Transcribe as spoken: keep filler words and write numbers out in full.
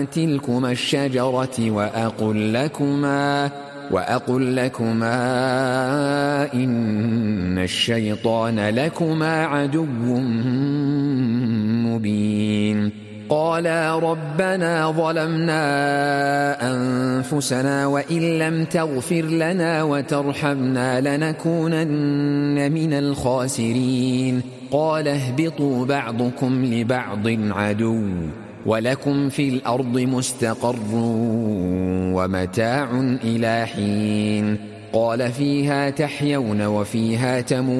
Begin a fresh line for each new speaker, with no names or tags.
تلكما الشجرة وأقل لكما وأقل لكما إن الشيطان لكما عدو مبين. قالا ربنا ظلمنا أنفسنا وإن لم تغفر لنا وترحمنا لنكونن من الخاسرين. قال اهبطوا بعضكم لبعض عدو ولكم في الأرض مستقر ومتاع إلى حين. قال فيها تحيون وفيها تموتون